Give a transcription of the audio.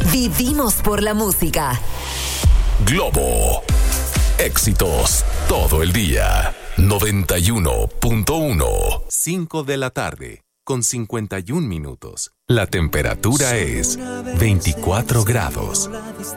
Vivimos por la música. Globo. Éxitos todo el día. 91.1. 5 de la tarde, con 51 minutos. La temperatura es 24 grados.